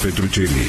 Petruccelli.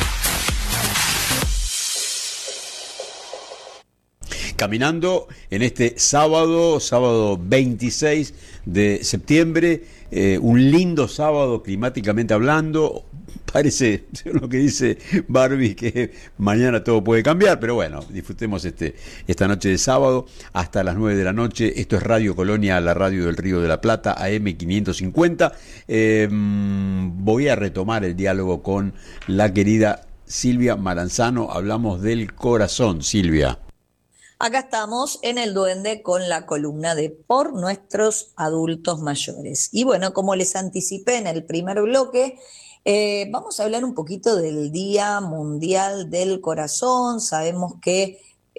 Caminando en este sábado 26 de septiembre, un lindo sábado climáticamente hablando. Parece, según lo que dice Barbie, que mañana todo puede cambiar, pero bueno, disfrutemos esta noche de sábado hasta las 9 de la noche. Esto es Radio Colonia, la radio del Río de la Plata, AM 550. Voy a retomar el diálogo con la querida Silvia Maranzano. Hablamos del corazón, Silvia. Acá estamos en El Duende con la columna de Por Nuestros Adultos Mayores. Y bueno, como les anticipé en el primer bloque, vamos a hablar un poquito del Día Mundial del Corazón. Sabemos que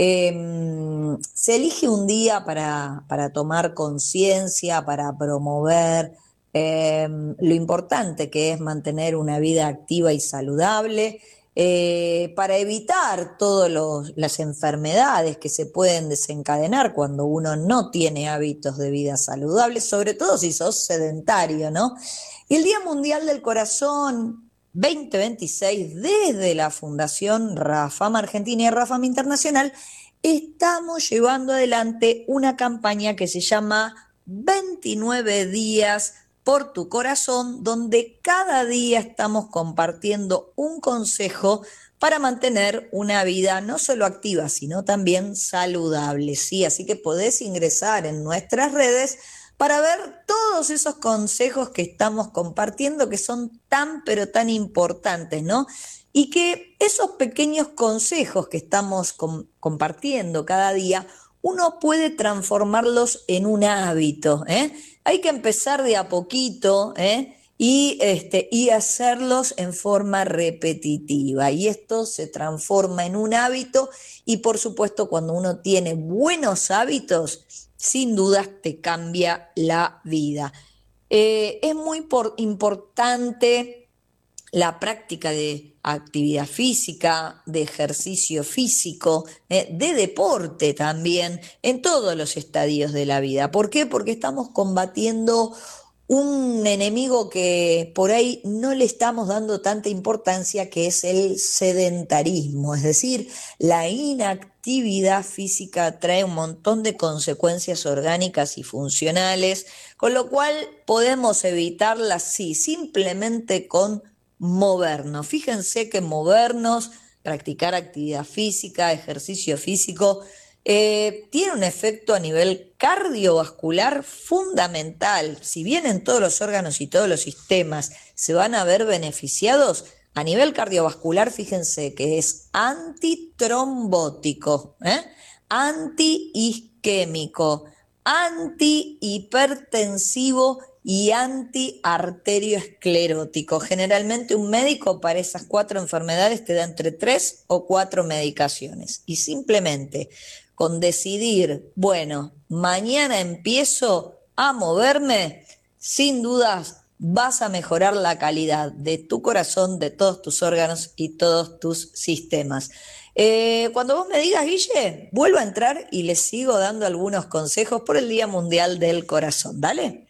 se elige un día para tomar conciencia, para promover lo importante que es mantener una vida activa y saludable. Para evitar todas las enfermedades que se pueden desencadenar cuando uno no tiene hábitos de vida saludables, sobre todo si sos sedentario, ¿no? Y el Día Mundial del Corazón 2026, desde la Fundación Rafam Argentina y Rafam Internacional, estamos llevando adelante una campaña que se llama 29 días por tu corazón, donde cada día estamos compartiendo un consejo para mantener una vida no solo activa, sino también saludable, ¿sí? Así que podés ingresar en nuestras redes para ver todos esos consejos que estamos compartiendo, que son tan, pero tan importantes, ¿no? Y que esos pequeños consejos que estamos compartiendo cada día, uno puede transformarlos en un hábito, ¿eh? Hay que empezar de a poquito, y hacerlos en forma repetitiva. Y esto se transforma en un hábito y, por supuesto, cuando uno tiene buenos hábitos, sin dudas te cambia la vida. Es muy importante la práctica de actividad física, de ejercicio físico, de deporte también, en todos los estadios de la vida. ¿Por qué? Porque estamos combatiendo un enemigo que por ahí no le estamos dando tanta importancia, que es el sedentarismo, es decir, la inactividad física trae un montón de consecuencias orgánicas y funcionales, con lo cual podemos evitarlas, sí, simplemente con movernos. Fíjense que movernos, practicar actividad física, ejercicio físico, tiene un efecto a nivel cardiovascular fundamental. Si bien en todos los órganos y todos los sistemas se van a ver beneficiados, a nivel cardiovascular, fíjense que es antitrombótico, antiisquémico, antihipertensivo y antiarterioesclerótico. Generalmente un médico para esas 4 enfermedades te da entre 3 o 4 medicaciones. Y simplemente con decidir, bueno, mañana empiezo a moverme, sin dudas vas a mejorar la calidad de tu corazón, de todos tus órganos y todos tus sistemas. Cuando vos me digas, Guille, vuelvo a entrar y les sigo dando algunos consejos por el Día Mundial del Corazón. Dale.